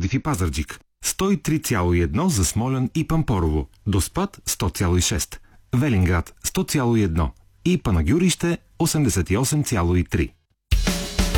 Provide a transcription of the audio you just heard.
Пловдив и Пазарджик, 103,1 за Смолян и Пампорово, Доспат 100,6, Велинград 100,1 и Панагюрище 88,3.